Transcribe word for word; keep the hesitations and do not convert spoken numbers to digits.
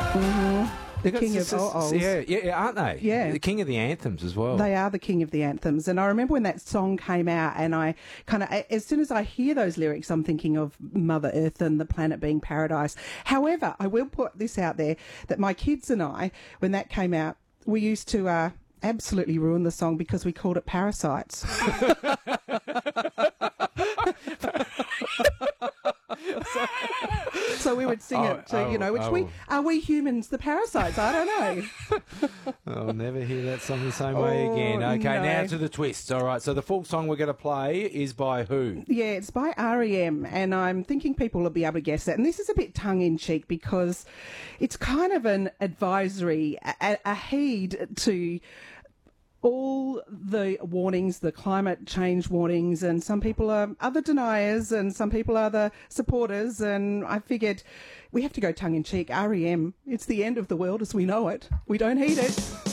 Mm-hmm. The king of oh-ohs. Yeah, yeah, aren't they? Yeah. The king of the anthems as well. They are the king of the anthems. And I remember when that song came out, and I kind of, as soon as I hear those lyrics, I'm thinking of Mother Earth and the planet being paradise. However, I will put this out there, that my kids and I, when that came out, we used to uh, absolutely ruin the song because we called it Parasites. so, so we would sing Oh, it, to, oh, you know, which oh. we, are we humans the parasites? I don't know. I'll never hear that song the same way Oh, again. Okay, no. now to the twists. All right, so the full song we're going to play is by who? Yeah, it's by R E M, and I'm thinking people will be able to guess it. And this is a bit tongue-in-cheek because it's kind of an advisory, a, a heed to all the warnings, the climate change warnings, and some people are other deniers and some people are the supporters, and I figured we have to go tongue-in-cheek. R E M, it's the end of the world as we know it. We don't heed it.